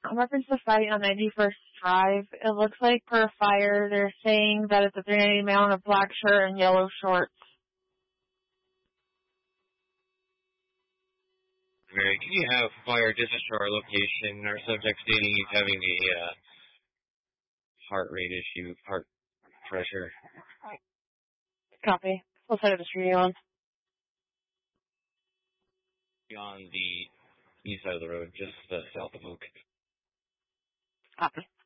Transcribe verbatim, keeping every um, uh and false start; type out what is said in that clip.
In reference to fight on ninety-first Drive, it looks like per fire they're saying that it's a three ninety male in a black shirt and yellow shorts. Mary, can you have fire distance to our location? Our subject stating he's having a uh, heart rate issue, heart pressure. Copy. What side of the street are you on? On the east side of the road, just uh, south of Oak. Copy.